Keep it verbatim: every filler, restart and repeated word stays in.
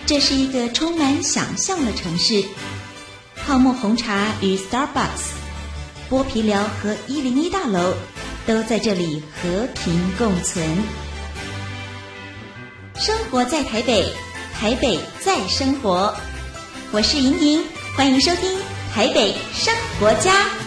这是一个充满想象的城市，泡沫红茶与 Starbucks、剥皮寮和一零一大楼都在这里和平共存。生活在台北，台北在生活。我是莹莹，欢迎收听台北生活家。